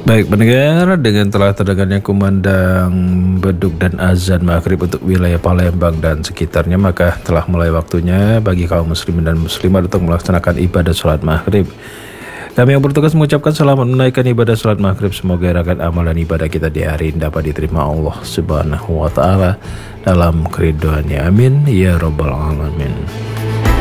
Baik pendengar, dengan telah terdengarnya kumandang beduk dan azan maghrib untuk wilayah Palembang dan sekitarnya, maka telah mulai waktunya bagi kaum muslimin dan muslimat untuk melaksanakan ibadah sholat maghrib. Kami yang bertugas mengucapkan selamat menunaikan ibadah sholat maghrib. Semoga rangkaian amal dan ibadah kita di hari ini dapat diterima Allah Subhanahu wa Ta'ala dalam keridhaannya. Amin ya Rabbal Alamin.